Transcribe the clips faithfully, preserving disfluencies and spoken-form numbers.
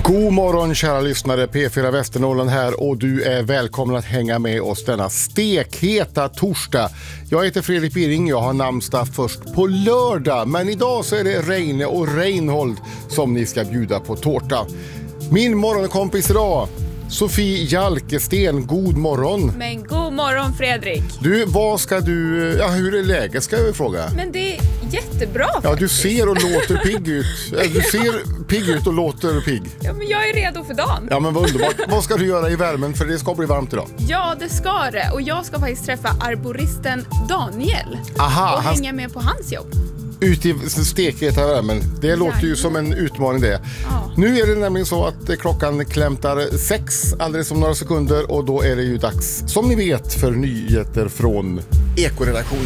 God morgon kära lyssnare, P fyra Västernorrland här och du är välkommen att hänga med oss denna stekheta torsdag. Jag heter Fredrik Birring, jag har namnsdag först på lördag, men idag så är det Reine och Reinhold som ni ska bjuda på tårta. Min morgonkompis idag, Sofie Jalkesten, god morgon. Men god morgon Fredrik. Du, vad ska du, ja hur är läget ska jag fråga? Men det är jättebra faktiskt. Ja, du ser och låter pigg ut. Du ser pigg ut och låter pigg. Ja, men jag är redo för dagen. Ja, men vad underbart. Vad ska du göra i värmen, för det ska bli varmt idag? Ja, det ska det. Och jag ska faktiskt träffa arboristen Daniel. Aha, och han... hänga med på hans jobb. Ut i stekheta värmen. Det låter ju som en utmaning det. Ja. Nu är det nämligen så att klockan klämtar sex alldeles om några sekunder och då är det ju dags, som ni vet, för nyheter från Ekoredaktionen.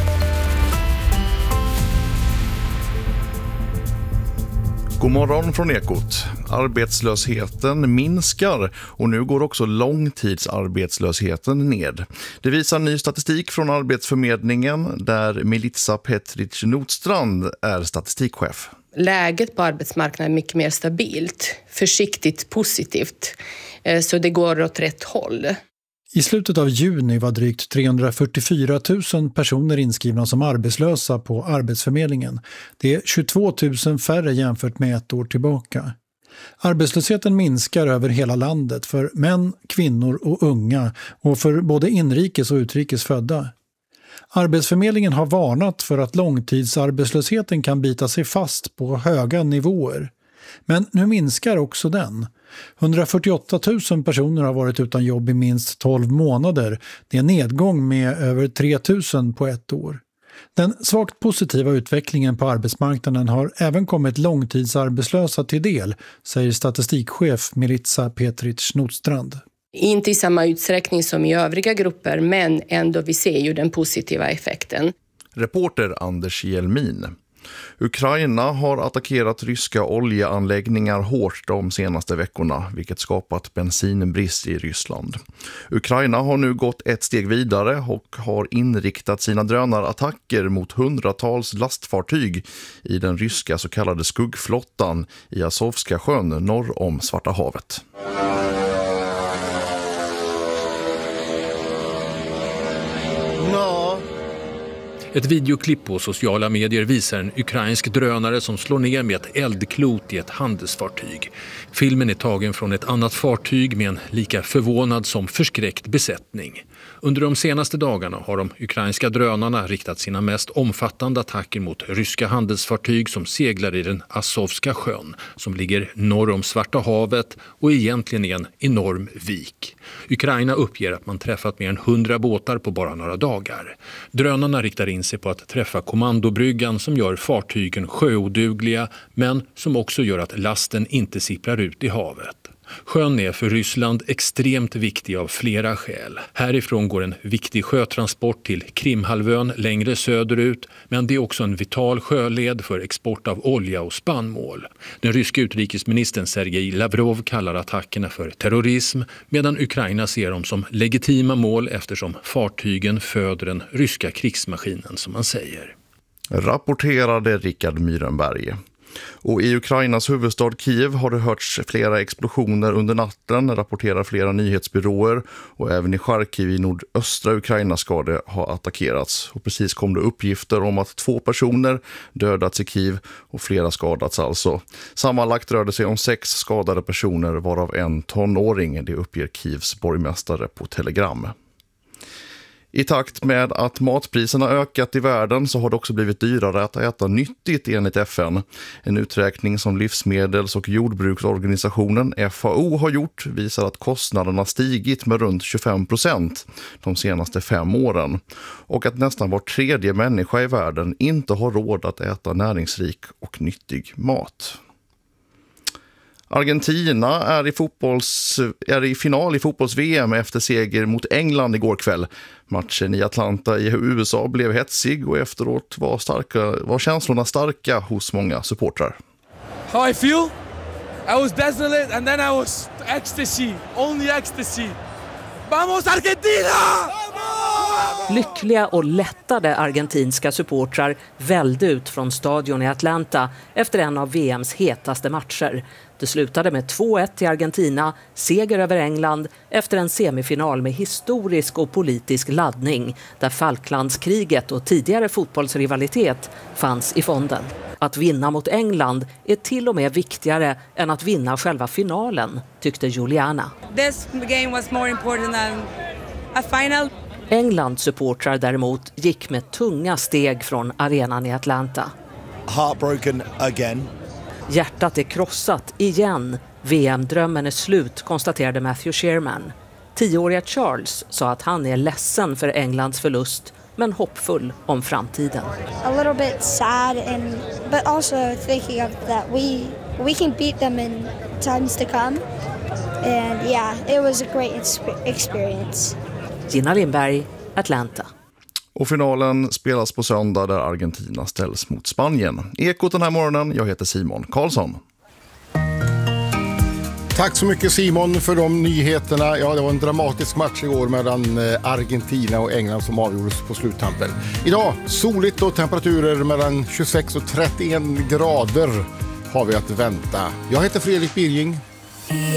God morgon från Ekot. Arbetslösheten minskar och nu går också långtidsarbetslösheten ned. Det visar ny statistik från Arbetsförmedlingen där Melissa Petric Nordstrand är statistikchef. Läget på arbetsmarknaden är mycket mer stabilt, försiktigt positivt, så det går åt rätt håll. I slutet av juni var drygt trehundrafyrtiofyra tusen personer inskrivna som arbetslösa på Arbetsförmedlingen. Det är tjugotvå tusen färre jämfört med ett år tillbaka. Arbetslösheten minskar över hela landet för män, kvinnor och unga och för både inrikes och utrikes födda. Arbetsförmedlingen har varnat för att långtidsarbetslösheten kan bita sig fast på höga nivåer. Men nu minskar också den. hundrafyrtioåtta tusen personer har varit utan jobb i minst tolv månader. Det är en nedgång med över tre tusen på ett år. Den svagt positiva utvecklingen på arbetsmarknaden har även kommit långtidsarbetslösa till del, säger statistikchef Melissa Petric Nordstrand. Inte i samma utsträckning som i övriga grupper, men ändå vi ser ju den positiva effekten. Reporter Anders Hjelmin. Ukraina har attackerat ryska oljeanläggningar hårt de senaste veckorna, vilket skapat bensinbrist i Ryssland. Ukraina har nu gått ett steg vidare och har inriktat sina drönarattacker mot hundratals lastfartyg i den ryska så kallade skuggflottan i Azovska sjön norr om Svarta havet. Ja. Ett videoklipp på sociala medier visar en ukrainsk drönare som slår ner med ett eldklot i ett handelsfartyg. Filmen är tagen från ett annat fartyg med en lika förvånad som förskräckt besättning. Under de senaste dagarna har de ukrainska drönarna riktat sina mest omfattande attacker mot ryska handelsfartyg som seglar i den Azovska sjön, som ligger norr om Svarta havet och egentligen är en enorm vik. Ukraina uppger att man träffat mer än hundra båtar på bara några dagar. Drönarna riktar in sig på att träffa kommandobryggan som gör fartygen sjöodugliga, men som också gör att lasten inte sipprar ut i havet. Sjön är för Ryssland extremt viktig av flera skäl. Härifrån går en viktig sjötransport till Krimhalvön längre söderut, men det är också en vital sjöled för export av olja och spannmål. Den ryska utrikesministern Sergej Lavrov kallar attackerna för terrorism, medan Ukraina ser dem som legitima mål eftersom fartygen föder den ryska krigsmaskinen, som man säger. Rapporterade Rickard Myrenberg. Och i Ukrainas huvudstad Kiev har det hörts flera explosioner under natten, rapporterar flera nyhetsbyråer, och även i Charkiv i nordöstra Ukraina ska det ha attackerats. Och precis kom det uppgifter om att två personer dödats i Kiev och flera skadats alltså. Sammanlagt rör det sig om sex skadade personer, varav en tonåring, det uppger Kievs borgmästare på Telegram. I takt med att matpriserna ökat i världen så har det också blivit dyrare att äta nyttigt enligt F N. En uträkning som livsmedels- och jordbruksorganisationen F A O har gjort visar att kostnaderna stigit med runt tjugofem procent de senaste fem åren. Och att nästan var tredje människa i världen inte har råd att äta näringsrik och nyttig mat. Argentina är i, fotbolls, är i final i fotbolls-V M efter seger mot England igår kväll. Matchen i Atlanta i U S A blev hetsig och efteråt var, starka, var känslorna starka hos många supportrar. How I feel? I was desolate and then I was ecstasy, only ecstasy. Vamos Argentina! Vamos! Lyckliga och lättade argentinska supportrar välde ut från stadion i Atlanta efter en av V M:s hetaste matcher. Det slutade med två ett till Argentina, seger över England efter en semifinal med historisk och politisk laddning där Falklandskriget och tidigare fotbollsrivalitet fanns i fonden. Att vinna mot England är till och med viktigare än att vinna själva finalen, tyckte Juliana. This game was more important than a final. Englands supportrar däremot gick med tunga steg från arenan i Atlanta. Heartbroken again. Hjärtat är krossat igen. V M-drömmen är slut, konstaterade Matthew Sherman. Tioåriga Charles sa att han är ledsen för Englands förlust, men hoppfull om framtiden. A little bit sad and but also thinking of that we we can beat them in times to come. And yeah, it was a great experience. Gina Lindberg, Atlanta. Och finalen spelas på söndag där Argentina ställs mot Spanien. Ekot den här morgonen, jag heter Simon Karlsson. Tack så mycket Simon för de nyheterna. Ja, det var en dramatisk match igår mellan Argentina och England som avgjordes på sluttampen. Idag soligt och temperaturer mellan tjugosex och trettioen grader har vi att vänta. Jag heter Fredrik Birging.